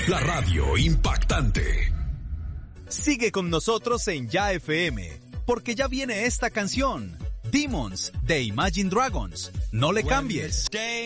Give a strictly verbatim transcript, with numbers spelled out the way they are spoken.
la radio impactante. Sigue con nosotros en Ya F M, porque ya viene esta canción, Demons, de Imagine Dragons. No le cambies.